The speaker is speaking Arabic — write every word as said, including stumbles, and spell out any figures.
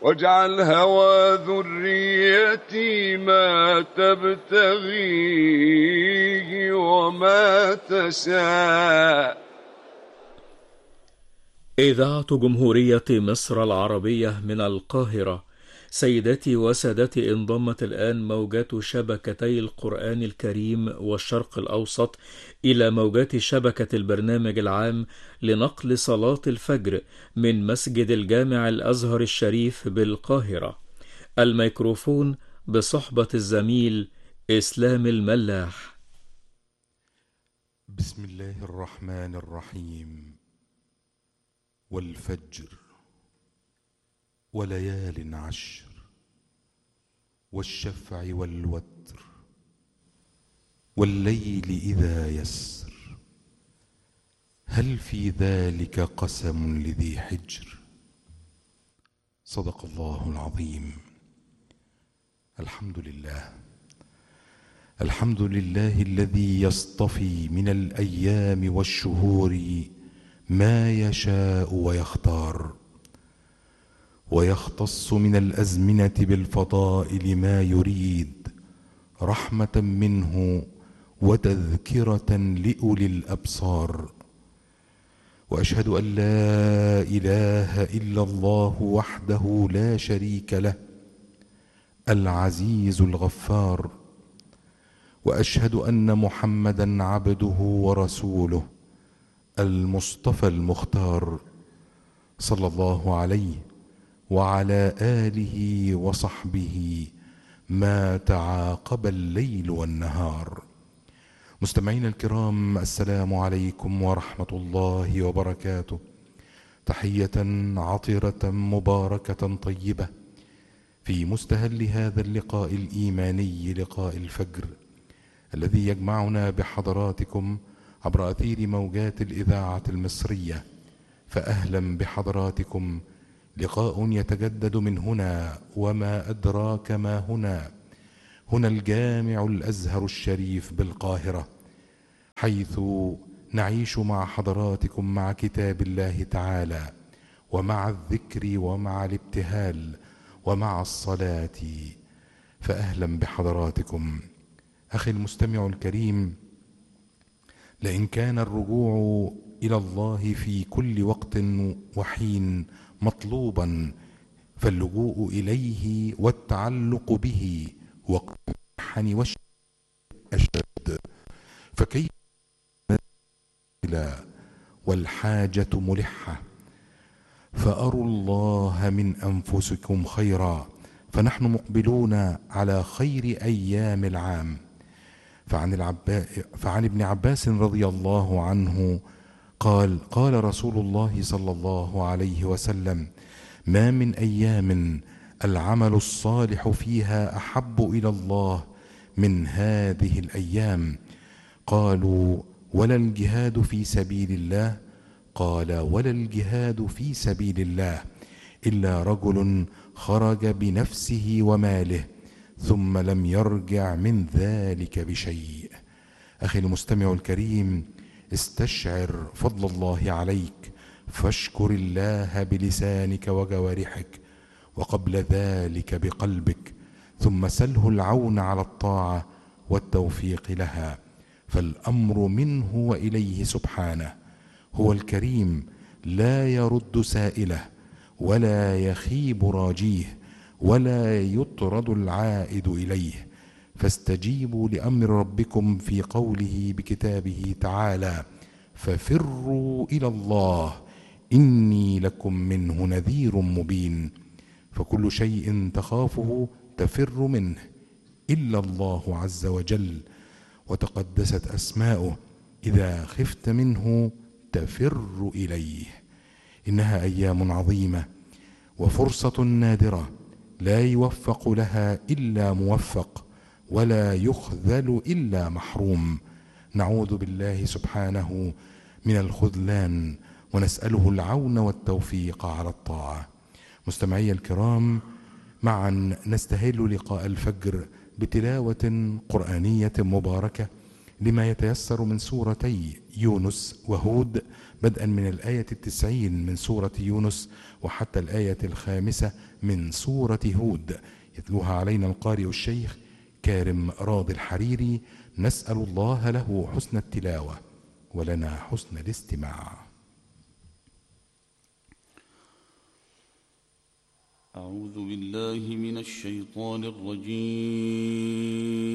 واجعل هوى ذريتي ما تبتغيه وما تشاء. إذاعة جمهورية مصر العربية من القاهرة. سيداتي وسادتي، انضمت الآن موجات شبكتي القرآن الكريم والشرق الأوسط إلى موجات شبكة البرنامج العام لنقل صلاة الفجر من مسجد الجامع الأزهر الشريف بالقاهرة. الميكروفون بصحبة الزميل إسلام الملاح. بسم الله الرحمن الرحيم. والفجر وليال عشر والشفع والوتر والليل إذا يسر هل في ذلك قسم لذي حجر؟ صدق الله العظيم. الحمد لله الحمد لله الذي يصطفي من الأيام والشهور ما يشاء ويختار، ويختص من الأزمنة بالفضائل ما يريد، رحمة منه وتذكرة لأولي الأبصار. وأشهد أن لا إله إلا الله وحده لا شريك له العزيز الغفار، وأشهد أن محمدا عبده ورسوله المصطفى المختار، صلى الله عليه وعلى آله وصحبه ما تعاقب الليل والنهار. مستمعين الكرام، السلام عليكم ورحمة الله وبركاته. تحية عطرة مباركة طيبة في مستهل هذا اللقاء الإيماني، لقاء الفجر الذي يجمعنا بحضراتكم عبر أثير موجات الإذاعة المصرية. فأهلا بحضراتكم، لقاء يتجدد من هنا وما أدراك ما هنا، هنا الجامع الأزهر الشريف بالقاهرة، حيث نعيش مع حضراتكم مع كتاب الله تعالى، ومع الذكر ومع الابتهال ومع الصلاة. فأهلا بحضراتكم. أخي المستمع الكريم، لئن كان الرجوع إلى الله في كل وقت وحين مطلوبا، فاللجوء إليه والتعلق به وقت المحن والشدة أشد. فكيف والحاجة ملحة، فأروا الله من أنفسكم خيرا، فنحن مقبلون على خير أيام العام. فعن, العبا... فعن ابن عباس رضي الله عنه قال قال رسول الله صلى الله عليه وسلم: ما من أيام العمل الصالح فيها أحب إلى الله من هذه الأيام. قالوا: ولا الجهاد في سبيل الله؟ قال: ولا الجهاد في سبيل الله إلا رجل خرج بنفسه وماله ثم لم يرجع من ذلك بشيء. أخي المستمع الكريم، استشعر فضل الله عليك، فاشكر الله بلسانك وجوارحك، وقبل ذلك بقلبك، ثم سله العون على الطاعة والتوفيق لها، فالأمر منه وإليه سبحانه. هو الكريم لا يرد سائله، ولا يخيب راجيه، ولا يطرد العائد إليه. فاستجيبوا لأمر ربكم في قوله بكتابه تعالى: ففروا إلى الله إني لكم منه نذير مبين. فكل شيء تخافه تفر منه إلا الله عز وجل، وتقدست أسماؤه إذا خفت منه تفر إليه. إنها أيام عظيمة وفرصة نادرة لا يوفق لها إلا موفق، ولا يخذل إلا محروم. نعوذ بالله سبحانه من الخذلان، ونسأله العون والتوفيق على الطاعة. مستمعي الكرام، معا نستهل لقاء الفجر بتلاوة قرآنية مباركة لما يتيسر من سورتي يونس وهود، بدءا من الآية التسعين من سورة يونس وحتى الآية الخامسة من سورة هود، يتلوها علينا القارئ الشيخ كارم راضي الحريري، نسأل الله له حسن التلاوة ولنا حسن الاستماع. أعوذ بالله من الشيطان الرجيم.